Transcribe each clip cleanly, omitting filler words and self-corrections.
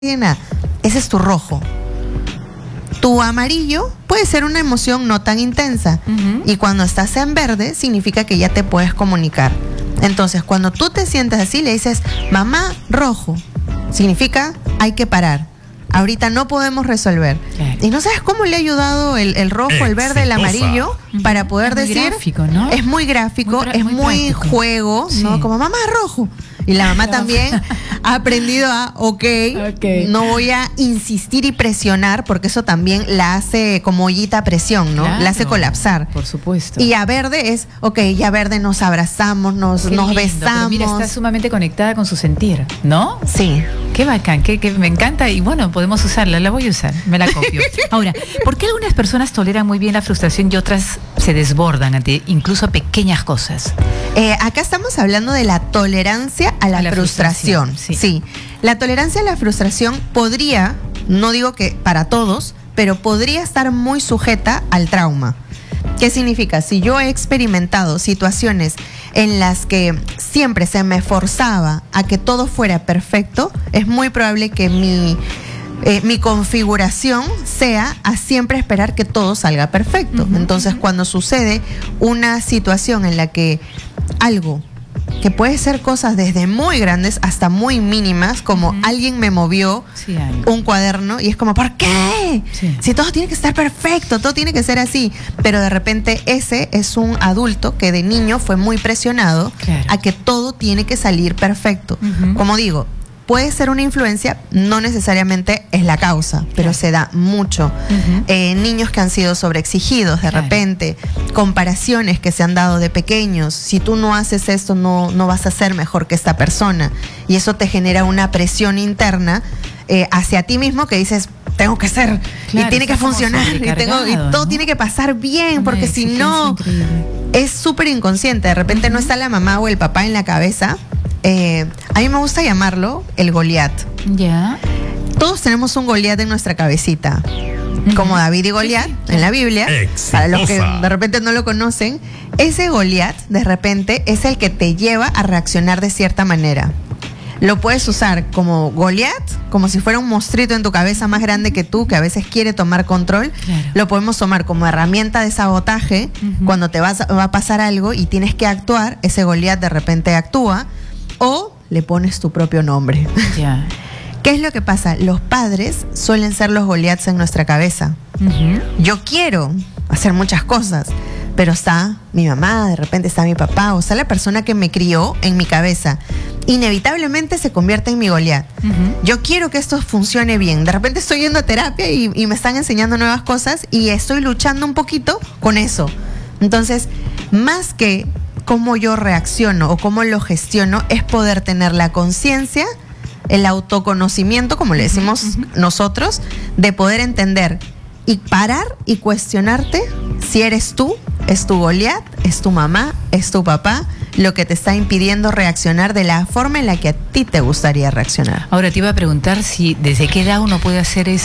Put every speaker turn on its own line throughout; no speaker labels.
nada. Ese es tu rojo. Tu amarillo puede ser una emoción no tan intensa. Y cuando estás en verde, significa que ya te puedes comunicar. Entonces, cuando tú te sientes así, le dices, mamá, rojo. Significa, hay que parar. Ahorita no podemos resolver. Claro. Y no sabes cómo le ha ayudado el rojo, el verde, el amarillo, para poder decir. Es muy gráfico, ¿no? Es muy gráfico, es muy juego, sí. ¿No? Como mamá, rojo. Y la mamá también ha aprendido a, no voy a insistir y presionar, porque eso también la hace como ollita a presión, ¿no? Claro, la hace colapsar.
Por supuesto.
Y a verde es, ya verde nos abrazamos, nos besamos. Pero
mira, está sumamente conectada con su sentir, ¿no?
Sí.
Qué bacán, que me encanta y bueno, podemos usarla, la voy a usar, me la copio. Ahora, ¿por qué algunas personas toleran muy bien la frustración y otras se desbordan ante incluso pequeñas cosas?
Acá estamos hablando de la tolerancia a la frustración. Sí. La tolerancia a la frustración podría, no digo que para todos, pero podría estar muy sujeta al trauma. ¿Qué significa? Si yo he experimentado situaciones en las que siempre se me forzaba a que todo fuera perfecto, es muy probable que mi configuración sea a siempre esperar que todo salga perfecto. Entonces, cuando sucede una situación en la que algo que puede ser cosas desde muy grandes hasta muy mínimas, como alguien me movió un cuaderno y es como, ¿por qué? Si todo tiene que estar perfecto, todo tiene que ser así. Pero de repente ese es un adulto que de niño fue muy presionado a que todo tiene que salir perfecto. Como digo, puede ser una influencia, no necesariamente es la causa, pero se da mucho. Niños que han sido sobreexigidos de repente, comparaciones que se han dado de pequeños. Si tú no haces esto, no vas a ser mejor que esta persona. Y eso te genera una presión interna hacia ti mismo que dices, tengo que ser, y tiene que funcionar, y todo tiene que pasar bien, porque si no, es súper inconsciente. De repente no está la mamá o el papá en la cabeza. A mí me gusta llamarlo el Goliat. Todos tenemos un Goliat en nuestra cabecita, como David y Goliat en la Biblia. Para los que de repente no lo conocen, ese Goliat de repente es el que te lleva a reaccionar de cierta manera. Lo puedes usar como Goliat, como si fuera un monstruito en tu cabeza más grande que tú, que a veces quiere tomar control. Lo podemos tomar como herramienta de sabotaje. Cuando te va a pasar algo y tienes que actuar, ese Goliat de repente actúa. O le pones tu propio nombre. ¿Qué es lo que pasa? Los padres suelen ser los Goliats en nuestra cabeza. Yo quiero hacer muchas cosas, pero está mi mamá, de repente está mi papá, o está la persona que me crió en mi cabeza. Inevitablemente se convierte en mi Goliat. Yo quiero que esto funcione bien. De repente estoy yendo a terapia y me están enseñando nuevas cosas y estoy luchando un poquito con eso. Entonces, más que cómo yo reacciono o cómo lo gestiono, es poder tener la conciencia, el autoconocimiento, como le decimos nosotros, de poder entender y parar y cuestionarte si eres tú, es tu Goliat, es tu mamá, es tu papá, lo que te está impidiendo reaccionar de la forma en la que a ti te gustaría reaccionar.
Ahora te iba a preguntar si desde qué edad uno puede hacer ese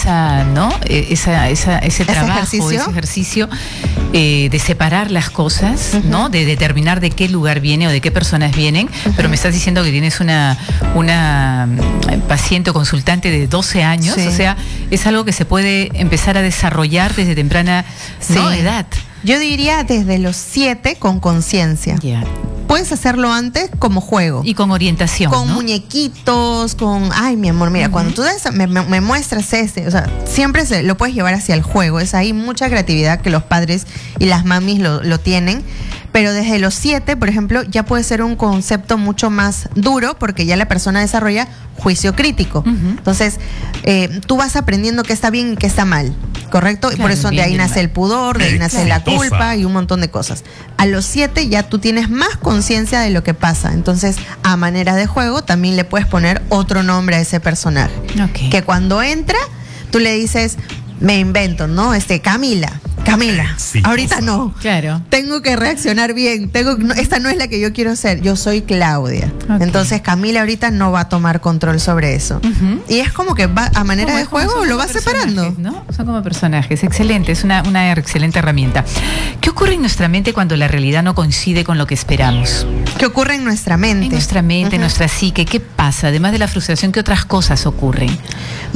trabajo, ese ejercicio de separar las cosas, ¿no? De determinar de qué lugar viene o de qué personas vienen. Pero me estás diciendo que tienes una paciente o consultante de 12 años, o sea, es algo que se puede empezar a desarrollar desde temprana edad.
Yo diría desde los 7 con conciencia. Puedes hacerlo antes como juego.
Y con orientación,
con muñequitos, con, ay, mi amor, mira, cuando tú me muestras o sea, siempre lo puedes llevar hacia el juego. Es ahí mucha creatividad que los padres y las mamis lo tienen. Pero desde los 7, por ejemplo, ya puede ser un concepto mucho más duro porque ya la persona desarrolla juicio crítico. Entonces, tú vas aprendiendo qué está bien y qué está mal, ¿correcto? Y por eso de ahí nace el pudor, de ahí nace la culpa y un montón de cosas. A los 7 ya tú tienes más conciencia de lo que pasa. Entonces, a manera de juego, también le puedes poner otro nombre a ese personaje. Que cuando entra, tú le dices, me invento, ¿no? Camila. Camila, ahorita no.
Claro.
Tengo que reaccionar bien. Esta no es la que yo quiero ser. Yo soy Claudia. Okay. Entonces Camila ahorita no va a tomar control sobre eso. Y es como que va a manera de juego, lo va separando.
¿No? Son como personajes. Excelente, es una excelente herramienta. ¿Qué ocurre en nuestra mente cuando la realidad no coincide con lo que esperamos?
¿Qué ocurre en nuestra mente?
En nuestra mente, en nuestra psique. ¿Qué pasa? Además de la frustración, ¿qué otras cosas ocurren?